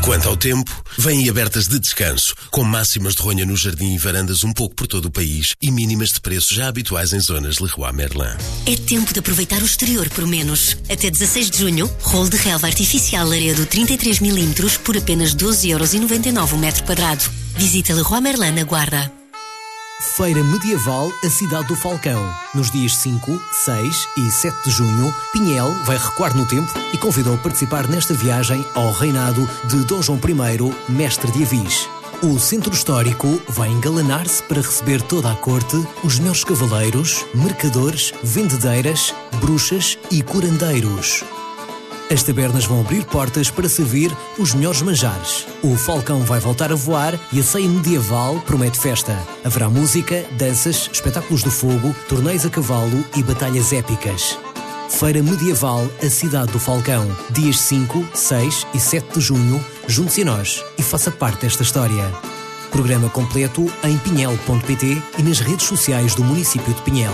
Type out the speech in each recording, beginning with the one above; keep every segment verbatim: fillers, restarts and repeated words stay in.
Quanto ao tempo, vêm abertas de descanso, com máximas de ronha no jardim e varandas um pouco por todo o país e mínimas de preços já habituais em zonas Leroy Merlin. É tempo de aproveitar o exterior por menos. Até dezasseis de junho, rolo de relva artificial Laredo trinta e três milímetros por apenas doze euros e noventa e nove o metro quadrado. Visita Leroy Merlin na Guarda. Feira Medieval A Cidade do Falcão. Nos dias cinco, seis e sete de junho, Pinhel vai recuar no tempo e convidou a participar nesta viagem ao reinado de Dom João I, mestre de Avis. O centro histórico vai engalanar-se para receber toda a corte, os melhores cavaleiros, mercadores, vendedeiras, bruxas e curandeiros. As tabernas vão abrir portas para servir os melhores manjares. O Falcão vai voltar a voar e a ceia medieval promete festa. Haverá música, danças, espetáculos do fogo, torneios a cavalo e batalhas épicas. Feira Medieval A Cidade do Falcão. Dias cinco, seis e sete de junho. Junte-se a nós e faça parte desta história. Programa completo em pinhel ponto pt e nas redes sociais do município de Pinhel.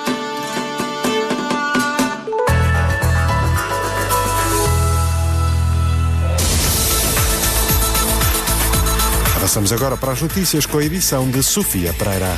Passamos agora para as notícias com a edição de Sofia Pereira.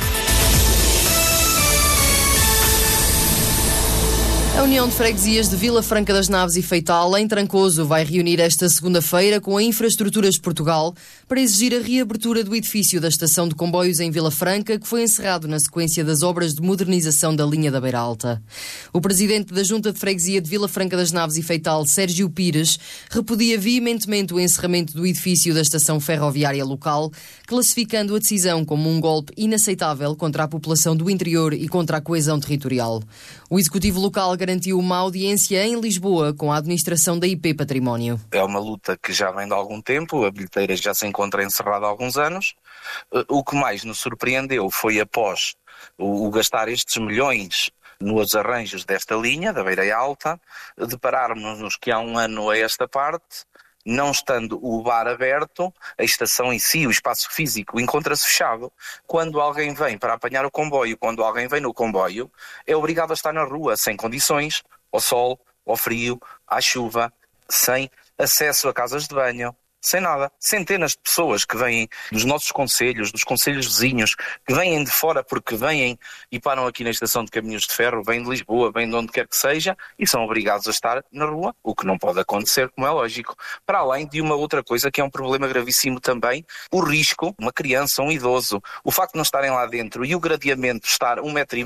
A União de Freguesias de Vila Franca das Naves e Feital, em Trancoso, vai reunir esta segunda-feira com a Infraestruturas de Portugal para exigir a reabertura do edifício da estação de comboios em Vila Franca, que foi encerrado na sequência das obras de modernização da linha da Beira Alta. O presidente da Junta de Freguesia de Vila Franca das Naves e Feital, Sérgio Pires, repudia veementemente o encerramento do edifício da estação ferroviária local, classificando a decisão como um golpe inaceitável contra a população do interior e contra a coesão territorial. O executivo local garantiu uma audiência em Lisboa com a administração da I P Património. É uma luta que já vem de algum tempo, a bilheteira já se encontra encerrada há alguns anos. O que mais nos surpreendeu foi, após o, o gastar estes milhões nos arranjos desta linha, da Beira Alta, depararmos-nos que há um ano a esta parte, não estando o bar aberto, a estação em si, o espaço físico, encontra-se fechado. Quando alguém vem para apanhar o comboio, quando alguém vem no comboio, é obrigado a estar na rua, sem condições, ao sol, ao frio, à chuva, sem acesso a casas de banho, sem nada. Centenas de pessoas que vêm dos nossos concelhos, dos concelhos vizinhos, que vêm de fora porque vêm e param aqui na estação de caminhos de ferro, vêm de Lisboa, vêm de onde quer que seja, e são obrigados a estar na rua, o que não pode acontecer, como é lógico. Para além de uma outra coisa que é um problema gravíssimo também, o risco, uma criança, um idoso, o facto de não estarem lá dentro e o gradeamento estar um metro e